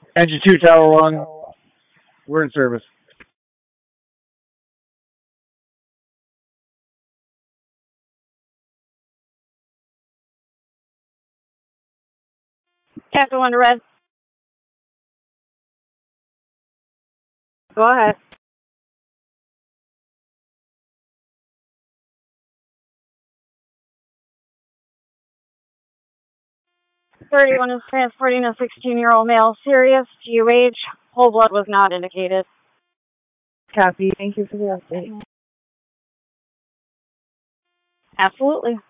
Engine 2, Tower 1. We're in service. Captain 1 to Red. Go ahead. 31 is transporting a 16-year-old male, serious, UH. Whole blood was not indicated. Copy. Thank you for the update. Absolutely.